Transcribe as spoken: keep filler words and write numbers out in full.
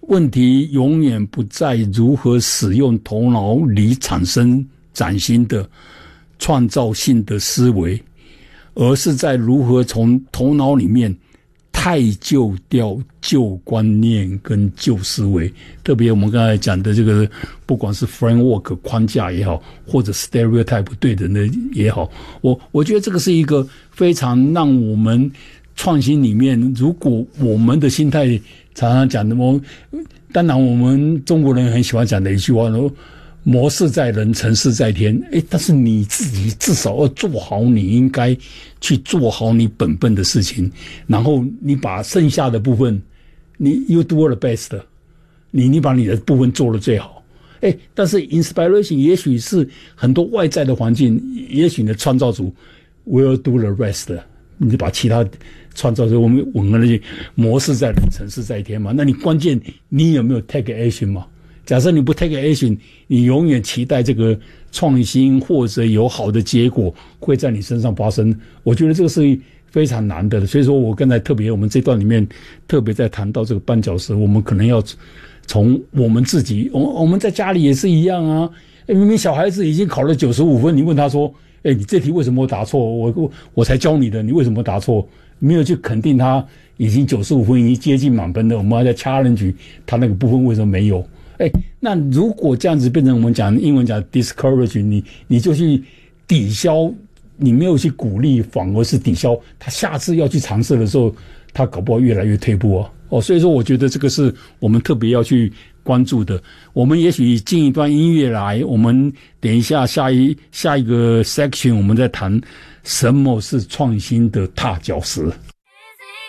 问题永远不在如何使用头脑里产生崭新的创造性的思维，而是在如何从头脑里面太旧掉旧观念跟旧思维。特别我们刚才讲的这个，不管是 framework 框架也好，或者 stereotype 对人的也好，我我觉得这个是一个非常让我们创新里面，如果我们的心态常常讲的，我当然我们中国人很喜欢讲的一句话说，谋事在人，成事在天。诶，但是你自己至少要做好你应该去做好你本分的事情，然后你把剩下的部分，你 you do the best， 你你把你的部分做得最好。诶，但是 inspiration 也许是很多外在的环境，也许你的创造主 will do the rest， 你把其他创造出我们我们那些模式在人，成事在天嘛。那你关键你有没有 take action 嘛？假设你不 take action， 你永远期待这个创新或者有好的结果会在你身上发生，我觉得这个是非常难的。所以说我刚才特别我们这段里面特别在谈到这个绊脚石，我们可能要从我们自己，我我们在家里也是一样啊。明明小孩子已经考了九十五分，你问他说，哎，你这题为什么答错？我我我才教你的，你为什么答错？没有去肯定他已经九十五分，已经接近满分的，我们还在 challenge 他那个部分为什么没有？哎，那如果这样子变成我们讲英文讲 discourage， 你你就去抵消，你没有去鼓励，反而是抵消他下次要去尝试的时候，他搞不好越来越退步啊。哦，所以说我觉得这个是我们特别要去关注的。我们也许进一段音乐来，我们等一下下一下一个 section 我们再谈什么是创新的踏脚石。